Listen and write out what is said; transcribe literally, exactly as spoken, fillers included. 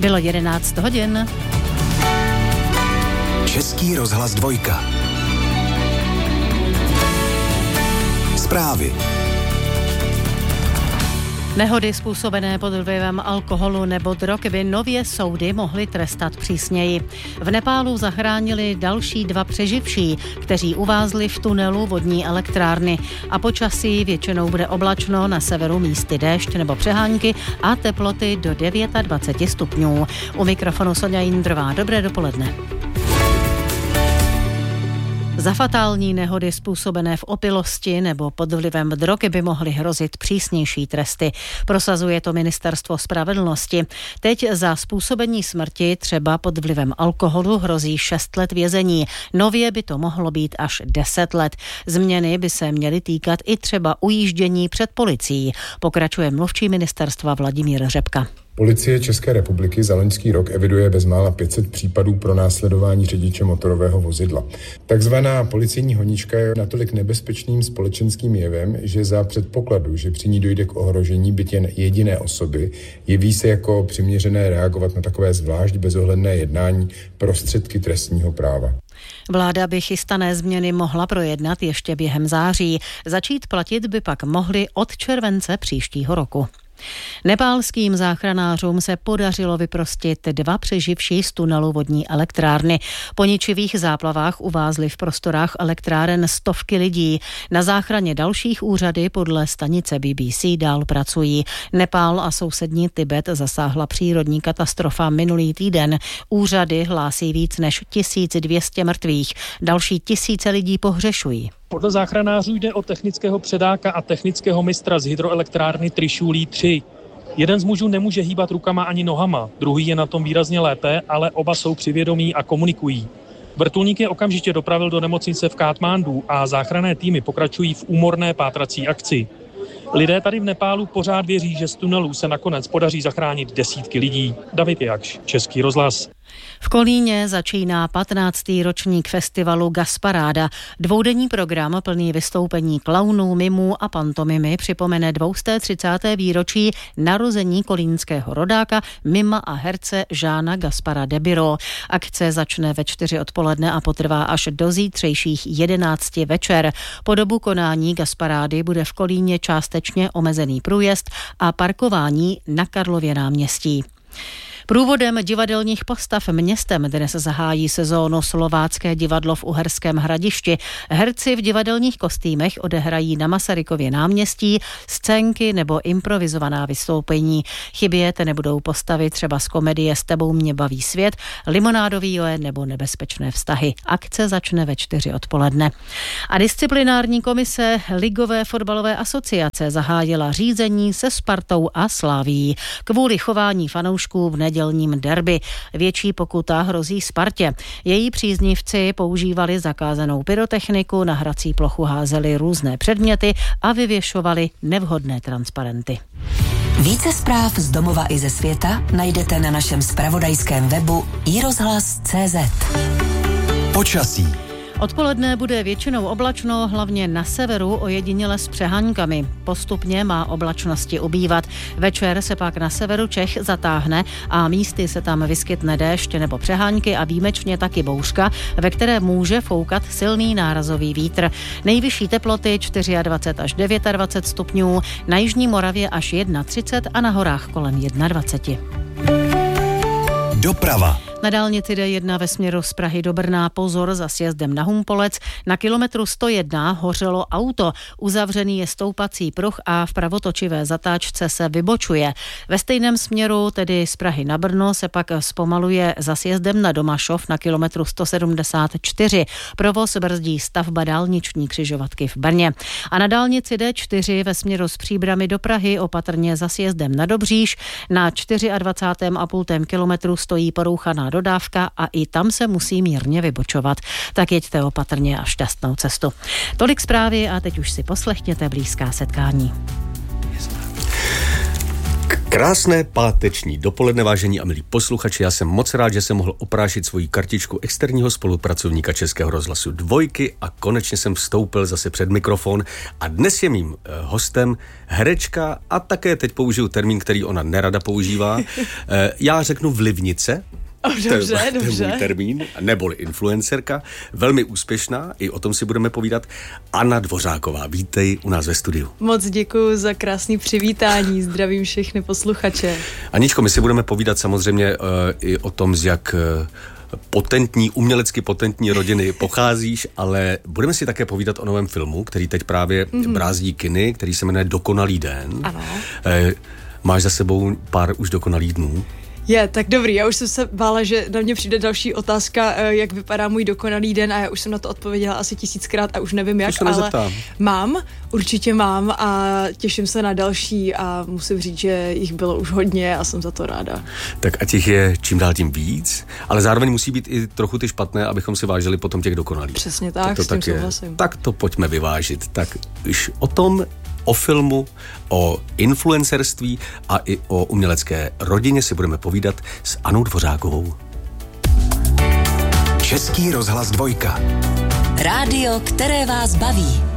Bylo jedenáct hodin. Český rozhlas dvojka. Zprávy. Nehody způsobené pod vlivem alkoholu nebo drog by nově soudy mohly trestat přísněji. V Nepálu zachránili další dva přeživší, kteří uvázli v tunelu vodní elektrárny. A počasí většinou bude oblačno, na severu místy déšť nebo přehánky a teploty do dvacet devět stupňů. U mikrofonu Sonja Jindrová. Dobré dopoledne. Za fatální nehody způsobené v opilosti nebo pod vlivem drogy by mohly hrozit přísnější tresty. Prosazuje to Ministerstvo spravedlnosti. Teď za způsobení smrti třeba pod vlivem alkoholu hrozí šest let vězení. Nově by to mohlo být až deset let. Změny by se měly týkat i třeba ujíždění před policií. Pokračuje mluvčí ministerstva Vladimír Řepka. Policie České republiky za loňský rok eviduje bezmála pět set případů pro následování řidiče motorového vozidla. Takzvaná policejní honička je natolik nebezpečným společenským jevem, že za předpokladu, že při ní dojde k ohrožení byť jen jediné osoby, jeví se jako přiměřené reagovat na takové zvlášť bezohledné jednání prostředky trestního práva. Vláda by chystané změny mohla projednat ještě během září. Začít platit by pak mohly od července příštího roku. Nepálským záchranářům se podařilo vyprostit dva přeživší z tunelu vodní elektrárny. Po ničivých záplavách uvázly v prostorách elektráren stovky lidí. Na záchraně dalších úřady podle stanice B B C dál pracují. Nepál a sousední Tibet zasáhla přírodní katastrofa minulý týden. Úřady hlásí víc než tisíc dvě stě mrtvých. Další tisíce lidí pohřešují. Podle záchranářů jde o technického předáka a technického mistra z hydroelektrárny Trišulí tři. Jeden z mužů nemůže hýbat rukama ani nohama, druhý je na tom výrazně lépe, ale oba jsou při vědomí a komunikují. Vrtulník je okamžitě dopravil do nemocnice v Kátmandu a záchranné týmy pokračují v úmorné pátrací akci. Lidé tady v Nepálu pořád věří, že z tunelů se nakonec podaří zachránit desítky lidí. David Jakš, Český rozhlas. V Kolíně začíná patnáctý ročník festivalu Gasparáda. Dvoudenní program plný vystoupení klaunů, mimů a pantomimy připomene dvě stě třicáté výročí narození kolínského rodáka, mima a herce Žána Gaspara de Biro. Akce začne ve čtyři odpoledne a potrvá až do zítřejších jedenácti večer. Po dobu konání Gasparády bude v Kolíně částečně omezený průjezd a parkování na Karlově náměstí. Průvodem divadelních postav městem dnes zahájí sezónu Slovácké divadlo v Uherském Hradišti. Herci v divadelních kostýmech odehrají na Masarykově náměstí scénky nebo improvizovaná vystoupení. Chybět nebudou postavy třeba z komedie S tebou mě baví svět, Limonádový Joe nebo Nebezpečné vztahy. Akce začne ve čtyři odpoledne. A disciplinární komise Ligové fotbalové asociace zahájila řízení se Spartou a Slavií kvůli chování fanoušků v neděli derby. Větší pokuta hrozí Spartě. Její příznivci používali zakázanou pyrotechniku, na hrací plochu házeli různé předměty a vyvěšovali nevhodné transparenty. Více zpráv z domova i ze světa najdete na našem zpravodajském webu i rozhlas tečka cé zet. Počasí. Odpoledne bude většinou oblačno, hlavně na severu ojediněle s přeháňkami. Postupně má oblačnosti ubývat. Večer se pak na severu Čech zatáhne a místy se tam vyskytne déšť nebo přeháňky a výjimečně taky bouřka, ve které může foukat silný nárazový vítr. Nejvyšší teploty dvacet čtyři až dvacet devět stupňů, na jižní Moravě až třicet jedna a na horách kolem dvacet jedna. Doprava. Na dálnici D jedna ve směru z Prahy do Brna pozor za sjezdem na Humpolec. Na kilometru sto jedna hořelo auto. Uzavřený je stoupací pruh a v pravotočivé zatáčce se vybočuje. Ve stejném směru, tedy z Prahy na Brno, se pak zpomaluje za sjezdem na Domašov na kilometru sto sedmdesát čtyři. Provoz brzdí stavba dálniční křižovatky v Brně. A na dálnici D čtyři ve směru z Příbrami do Prahy opatrně za sjezdem na Dobříž. Na dvacátém čtvrtém a půl kilometru stojí porouchaná dodávka a i tam se musí mírně vybočovat. Tak jeďte opatrně a šťastnou cestu. Tolik zprávy a teď už si poslechněte blízká setkání. Krásné páteční dopoledne, vážení a milí posluchači. Já jsem moc rád, že jsem mohl oprášit svoji kartičku externího spolupracovníka Českého rozhlasu Dvojky a konečně jsem vstoupil zase před mikrofon a dnes je mým hostem herečka a také teď použiju termín, který ona nerada používá. Já řeknu vlivnice. Oh, dobře, to je, dobře. To je můj termín, neboli influencerka, velmi úspěšná, i o tom si budeme povídat. Anna Dvořáková, vítej u nás ve studiu. Moc děkuji za krásný přivítání, zdravím všechny posluchače. Aničko, my si budeme povídat samozřejmě uh, i o tom, z jak uh, potentní, umělecky potentní rodiny pocházíš, ale budeme si také povídat o novém filmu, který teď právě mm-hmm. brázdí kiny, který se jmenuje Dokonalý den. Ano. Uh, máš za sebou pár už dokonalých dnů? Je, tak dobrý, já už jsem se bála, že na mě přijde další otázka, jak vypadá můj dokonalý den a já už jsem na to odpověděla asi tisíckrát a už nevím jak, ale nezeptám. Mám, určitě mám a těším se na další a musím říct, že jich bylo už hodně a jsem za to ráda. Tak a těch je čím dál tím víc, ale zároveň musí být i trochu ty špatné, abychom si vážili potom těch dokonalých. Přesně tak, to s tím tak souhlasím. Tak to pojďme vyvážit. Tak už o tom, o filmu, o influencerství a i o umělecké rodině si budeme povídat s Annou Dvořákovou. Český rozhlas Dvojka. Rádio, které vás baví.